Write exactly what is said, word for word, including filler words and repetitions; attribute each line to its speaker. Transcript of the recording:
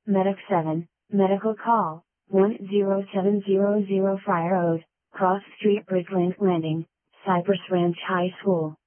Speaker 1: Medic seven, medical call, one zero seven zero zero Friar Road, Cross Street Bridgeland Landing, Cypress Ranch High School.